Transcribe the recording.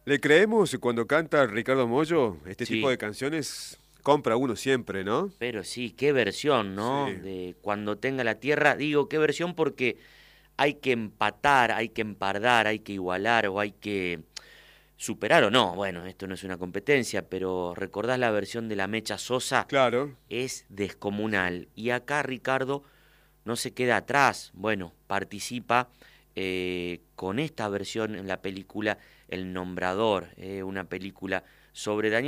¿Le creemos cuando canta Ricardo Mollo? Este tipo Sí, de canciones compra uno siempre, ¿no? pero sí, qué versión, ¿no? Sí, De Cuando tenga la tierra, digo, qué versión porque hay que empatar, hay que empardar, hay que igualar o hay que superar o no. Bueno, esto no es una competencia, pero recordás la versión de la Mecha Sosa, claro. es descomunal. Y acá Ricardo no se queda atrás, bueno, participa con esta versión en la película El Nombrador, una película sobre Daniel.